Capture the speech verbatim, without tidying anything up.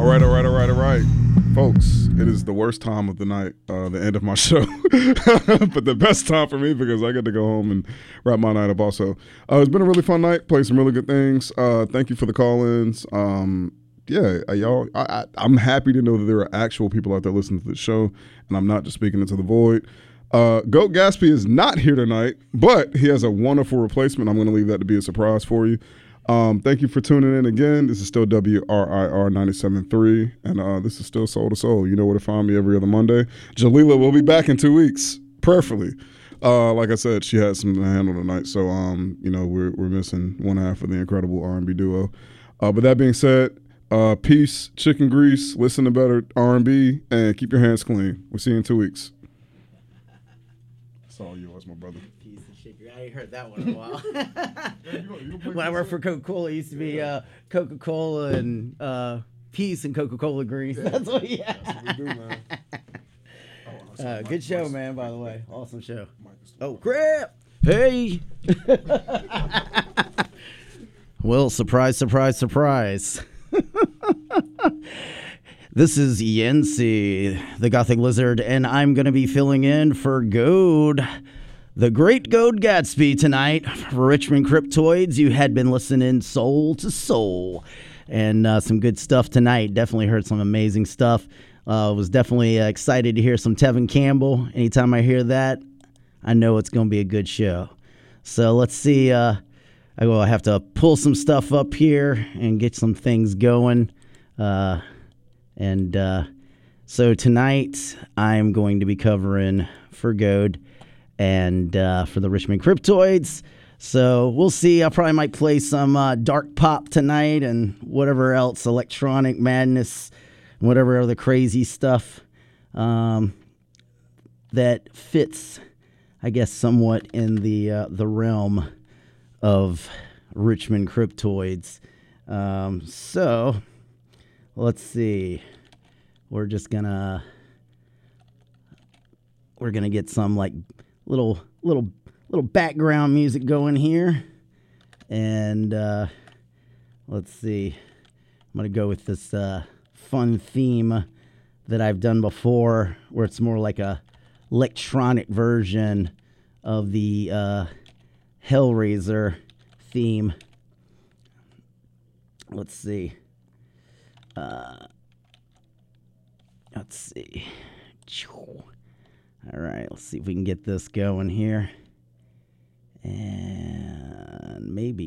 right, all right, all right, all right. Folks, it is the worst time of the night, uh, the end of my show. But the best time for me because I get to go home and wrap my night up also. Uh, it's been a really fun night. Played some really good things. Uh, thank you for the call-ins. Um, yeah, uh, y'all, I, I, I'm happy to know that there are actual people out there listening to the show, and I'm not just speaking into the void. Uh, Goat Gatsby is not here tonight, but he has a wonderful replacement. I'm going to leave that to be a surprise for you. Um, thank you for tuning in again. This is still W R I R ninety-seven point three, and uh, this is still Soul to Soul. You know where to find me every other Monday. Jalila will be back in two weeks, prayerfully. Uh, like I said, she had some to handle tonight, so um, you know we're we're missing one half of the incredible R and B duo. Uh, but that being said, uh, peace, chicken grease, listen to better R and B, and keep your hands clean. We'll see you in two weeks. That's all yours, my brother. I ain't heard that one in a while. When I worked for Coca-Cola, it used to be uh, Coca-Cola and uh, peace and Coca-Cola grease. Yeah. That's what, yeah. That's what we do, man. Oh, uh, good show, Mike's, man, by the way. Awesome show. Oh, crap. Hey. Well, surprise, surprise, surprise. This is Yancy, the Gothic Lizard, and I'm going to be filling in for Goad. The great Goad Gatsby tonight for Richmond Cryptoids. You had been listening Soul to Soul, and uh, some good stuff tonight. Definitely heard some amazing stuff. Uh, was definitely uh, excited to hear some Tevin Campbell. Anytime I hear that, I know it's going to be a good show. So let's see. Uh, I will have to pull some stuff up here and get some things going. Uh, and uh, so tonight I'm going to be covering for Goad and uh, for the Richmond Cryptoids. So we'll see. I probably might play some uh, dark pop tonight and whatever else, electronic madness, whatever other crazy stuff um, that fits, I guess, somewhat in the uh, the realm of Richmond Cryptoids. Um, so let's see. We're just gonna we're gonna get some like. Little little little background music going here, and uh, let's see. I'm gonna go with this uh, fun theme that I've done before, where it's more like a electronic version of the uh, Hellraiser theme. Let's see. Uh, let's see. All right, let's see if we can get this going here. And maybe